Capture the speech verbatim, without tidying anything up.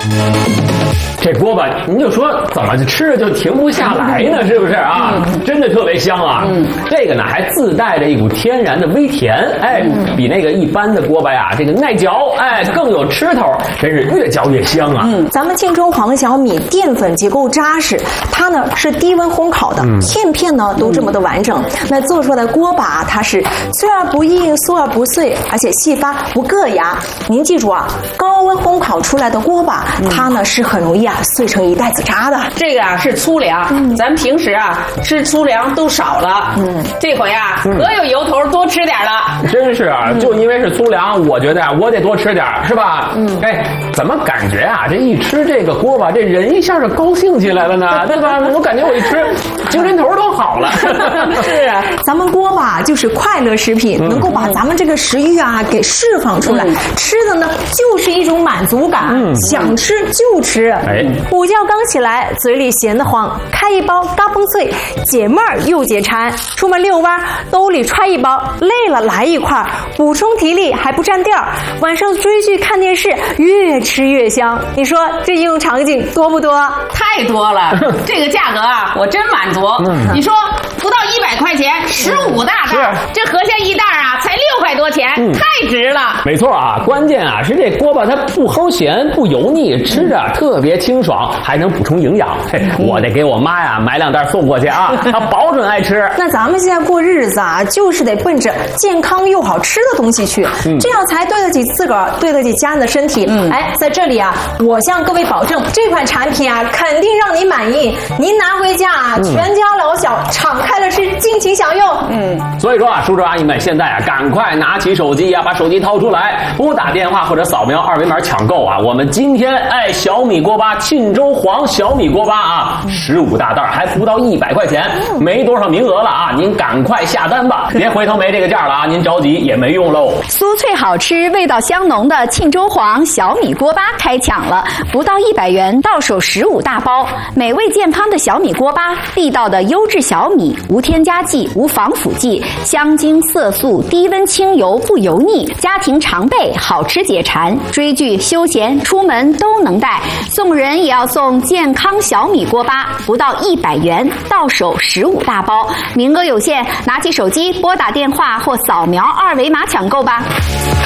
这锅巴，您就说怎么吃着就停不下来呢？是不是啊？真的特别香啊！嗯，这个呢还自带着一股天然的微甜，哎，比那个一般的锅巴呀，这个耐嚼，哎，更有吃头，真是越嚼越香啊！ 嗯，咱们庆州黄小米淀粉结构扎实，它呢是低温烘烤的，嗯、片片呢都这么的完整。嗯、那做出来的锅巴，它是脆而不硬，酥而不碎，而且细发不硌牙。您记住啊，高温烘烤出来的锅巴，嗯、它呢是很容易啊碎成一袋子渣的。 这个啊是粗粮，嗯、咱平时啊吃粗粮都少了，嗯，这回啊可有由头多吃点了。 真是啊，就因为是粗粮，我觉得啊我得多吃点，是吧？嗯，哎，怎么感觉啊这一吃这个锅巴，这人一下就高兴起来了呢？对吧？我感觉我一吃，精神头都好了。 是啊，咱们锅巴就是快乐食品，嗯、能够把咱们这个食欲啊给释放出来，嗯、吃的呢就是一种满足感，嗯、想吃就吃。哎，午觉刚起来，嘴里闲得慌，开一包嘎嘣脆，解闷儿又解馋。出门遛弯，兜里揣一包，累了来一块，补充体力还不占地儿。晚上追剧看电视，越吃越香。你说这应用场景多不多？ 太多了，这个价格啊，我真满足。嗯、你说不到一百块钱，十五大袋，这合下一袋啊，才六块多钱，嗯、太值了。 没错啊，关键啊是这锅巴它不齁咸，不油腻，吃着特别清爽，还能补充营养。嘿，我得给我妈呀买两袋送过去啊，她保准爱吃。 那咱们现在过日子啊，就是得奔着健康又好吃的东西去，嗯、这样才对得起自个儿，对得起家人的身体。嗯、哎，在这里啊，我向各位保证，这款产品啊，肯定让你满意。您拿回家啊，嗯、全家老小敞开了吃，尽情享用。 嗯，所以说啊，叔叔阿姨们现在啊，赶快拿起手机呀、啊，把手机掏出来，拨打电话或者扫描二维码抢购啊！我们今天哎，小米锅巴沁州黄小米锅巴啊，十五大袋还不到一百块钱，没多少名额了啊！您赶快下单吧，别回头没这个价了啊！您着急也没用喽。 酥脆好吃、味道香浓的沁州黄小米锅巴开抢了，不到一百元到手十五大包，美味健康的小米锅巴，地道的优质小米，无添加剂、无防腐剂，香精色素，低温清油不油腻，家庭常备，好吃解馋，追剧、休闲、出门都能带。送人也要送健康小米锅巴，不到一百元，到手十五大包，名额有限，拿起手机拨打电话或扫描二维码抢购吧。